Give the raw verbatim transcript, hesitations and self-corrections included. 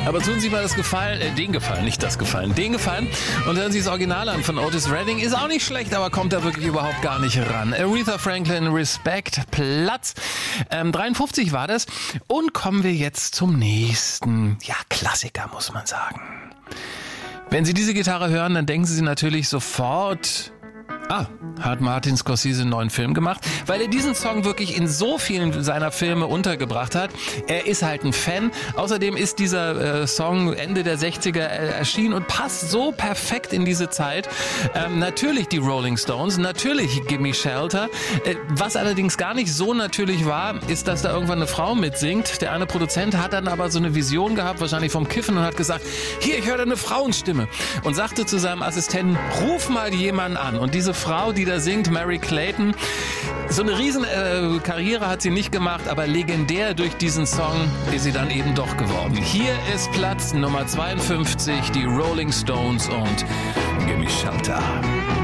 Aber tun Sie mal das Gefallen, äh, den Gefallen, nicht das Gefallen, den Gefallen und hören Sie das Original an von Otis Redding. Ist auch nicht schlecht, aber kommt da wirklich überhaupt gar nicht ran. Aretha Franklin, Respect, Platz ähm, dreiundfünfzig war das. Und kommen wir jetzt zum nächsten, ja, Klassiker, muss man sagen. Wenn Sie diese Gitarre hören, dann denken Sie natürlich sofort... Ah, hat Martin Scorsese einen neuen Film gemacht, weil er diesen Song wirklich in so vielen seiner Filme untergebracht hat. Er ist halt ein Fan. Außerdem ist dieser äh, Song Ende der sechziger äh, erschienen und passt so perfekt in diese Zeit. Ähm, natürlich die Rolling Stones, natürlich Gimme Shelter. Äh, was allerdings gar nicht so natürlich war, ist, dass da irgendwann eine Frau mitsingt. Der eine Produzent hat dann aber so eine Vision gehabt, wahrscheinlich vom Kiffen, und hat gesagt, hier, ich höre da eine Frauenstimme. Und sagte zu seinem Assistenten, ruf mal jemanden an. Und diese Frau, die da singt, Mary Clayton. So eine riesen äh, Karriere hat sie nicht gemacht, aber legendär durch diesen Song ist sie dann eben doch geworden. Hier ist Platz Nummer zweiundfünfzig, die Rolling Stones und Gimme Shelter.